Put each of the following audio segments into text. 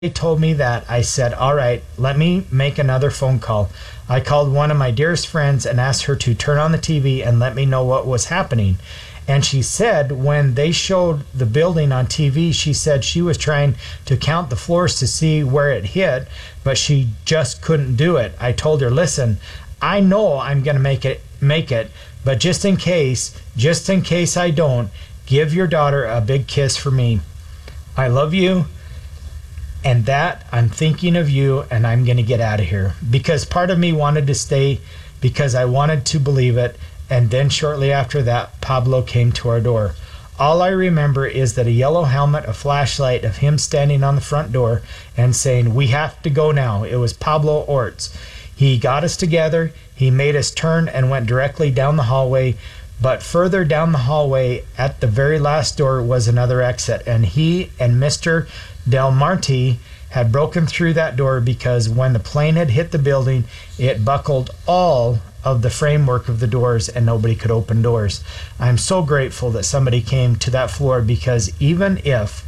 They told me that, I said, all right, let me make another phone call. I called one of my dearest friends and asked her to turn on the TV and let me know what was happening. And she said when they showed the building on TV, she said she was trying to count the floors to see where it hit, but she just couldn't do it. I told her, listen, I know I'm going to make it, but just in case I don't, give your daughter a big kiss for me. I love you. And that I'm thinking of you, and I'm going to get out of here. Because part of me wanted to stay because I wanted to believe it. And then shortly after that, Pablo came to our door. All I remember is that a yellow helmet, a flashlight of him standing on the front door and saying, we have to go now. It was Pablo Orts. He got us together. He made us turn and went directly down the hallway. But further down the hallway at the very last door was another exit. And he and Mr. Del Marti had broken through that door because when the plane had hit the building, it buckled all of the framework of the doors and nobody could open doors. I'm so grateful that somebody came to that floor, because even if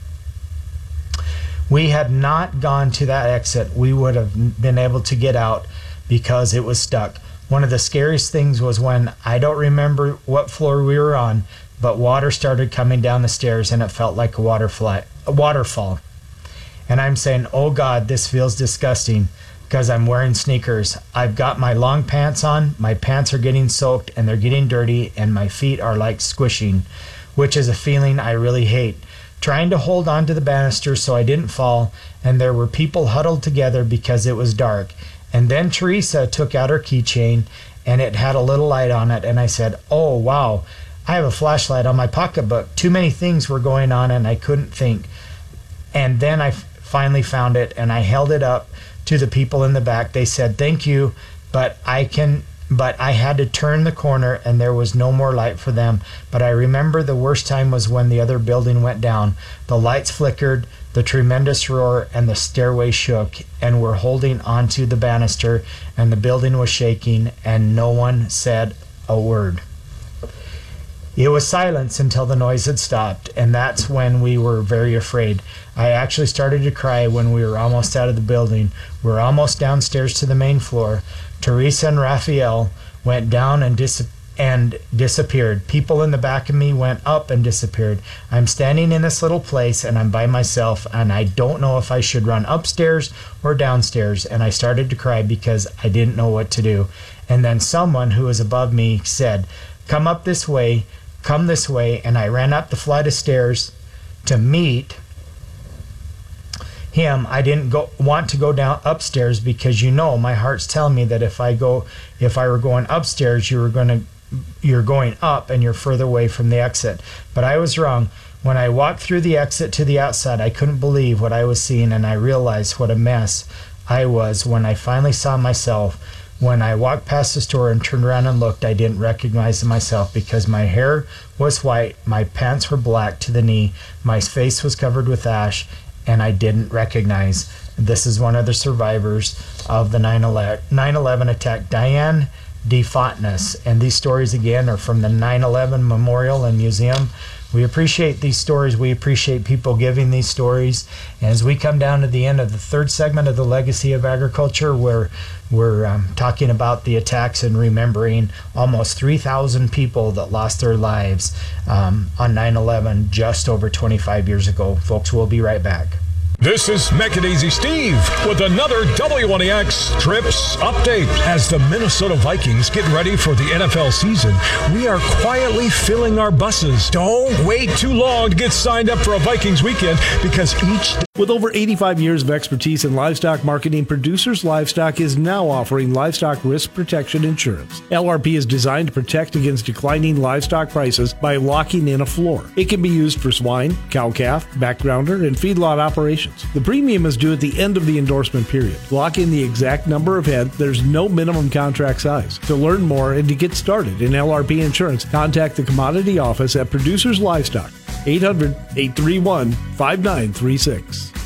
we had not gone to that exit, we would have been able to get out because it was stuck. One of the scariest things was when, I don't remember what floor we were on, but water started coming down the stairs and it felt like a waterfall. And I'm saying, oh God, this feels disgusting because I'm wearing sneakers. I've got my long pants on, my pants are getting soaked and they're getting dirty and my feet are like squishing, which is a feeling I really hate. Trying to hold on to the banister so I didn't fall, and there were people huddled together because it was dark. And then Teresa took out her keychain and it had a little light on it, and I said, oh wow, I have a flashlight on my pocketbook. Too many things were going on and I couldn't think. And then I finally found it and I held it up to the people in the back. They said, thank you, but I had to turn the corner and there was no more light for them. But I remember the worst time was when the other building went down. The lights flickered, the tremendous roar, and the stairway shook, and we're holding onto the banister and the building was shaking and no one said a word. It was silence until the noise had stopped, and that's when we were very afraid. I actually started to cry when we were almost out of the building. We were almost downstairs to the main floor. Teresa and Raphael went down and disappeared. People in the back of me went up and disappeared. I'm standing in this little place and I'm by myself and I don't know if I should run upstairs or downstairs, and I started to cry because I didn't know what to do. And then someone who was above me said, come this way, and I ran up the flight of stairs to meet him. I didn't want to go down upstairs because my heart's telling me that if I were going upstairs, you're going up and you're further away from the exit. But I was wrong. When I walked through the exit to the outside, I couldn't believe what I was seeing, and I realized what a mess I was when I finally saw myself. When I walked past the store and turned around and looked, I didn't recognize myself because my hair was white, my pants were black to the knee, my face was covered with ash, and I didn't recognize. This is one of the survivors of the 9/11 attack, Diane DeFonteness. And these stories, again, are from the 9/11 Memorial and Museum. We appreciate these stories. We appreciate people giving these stories. And as we come down to the end of the third segment of the Legacy of Agriculture, where we're talking about the attacks and remembering almost 3,000 people that lost their lives on 9/11 just over 25 years ago. Folks, we'll be right back. This is Make It Easy Steve with another W1EX Trips update. As the Minnesota Vikings get ready for the NFL season, we are quietly filling our buses. Don't wait too long to get signed up for a Vikings weekend, because With over 85 years of expertise in livestock marketing, Producers Livestock is now offering livestock risk protection insurance. LRP is designed to protect against declining livestock prices by locking in a floor. It can be used for swine, cow-calf, backgrounder, and feedlot operations. The premium is due at the end of the endorsement period. Lock in the exact number of head. There's no minimum contract size. To learn more and to get started in LRP insurance, contact the commodity office at Producers Livestock, 800-831-5936.